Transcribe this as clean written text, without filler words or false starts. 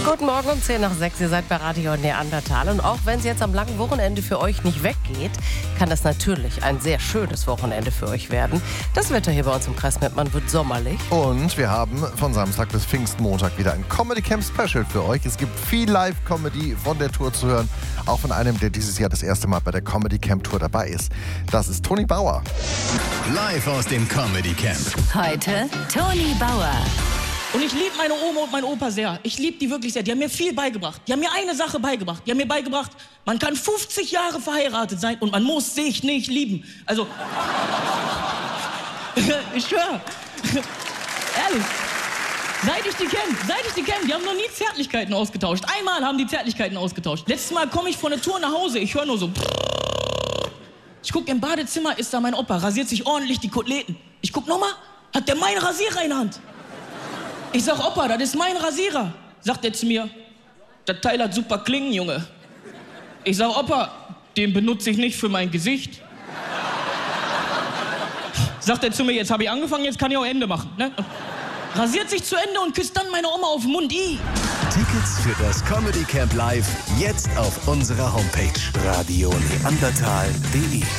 Guten Morgen um 10:06. Ihr seid bei Radio Neandertal. Und auch wenn es jetzt am langen Wochenende für euch nicht weggeht, kann das natürlich ein sehr schönes Wochenende für euch werden. Das Wetter hier bei uns im Kreis Mettmann wird sommerlich. Und wir haben von Samstag bis Pfingstmontag wieder ein Comedy Camp Special für euch. Es gibt viel Live-Comedy von der Tour zu hören. Auch von einem, der dieses Jahr das erste Mal bei der Comedy Camp Tour dabei ist. Das ist Toni Bauer. Live aus dem Comedy Camp. Heute Toni Bauer. Und ich liebe meine Oma und meinen Opa sehr. Ich liebe die wirklich sehr. Die haben mir viel beigebracht. Die haben mir eine Sache beigebracht. Die haben mir beigebracht, man kann 50 Jahre verheiratet sein und man muss sich nicht lieben. Also, ich schwöre. Ehrlich. Seit ich die kenne, die haben noch nie Zärtlichkeiten ausgetauscht. Einmal haben die Zärtlichkeiten ausgetauscht. Letztes Mal komme ich von der Tour nach Hause, ich höre nur so. Ich gucke im Badezimmer, ist da mein Opa, rasiert sich ordentlich die Koteletten. Ich guck nochmal, hat der meinen Rasierer in der Hand. Ich sag, Opa, das ist mein Rasierer. Sagt er zu mir, das Teil hat super Klingen, Junge. Ich sag, Opa, den benutze ich nicht für mein Gesicht. Sagt er zu mir, jetzt habe ich angefangen, jetzt kann ich auch Ende machen. Ne? Rasiert sich zu Ende und küsst dann meine Oma auf den Mund. Tickets für das Comedy Camp Live jetzt auf unserer Homepage radioneandertal.de.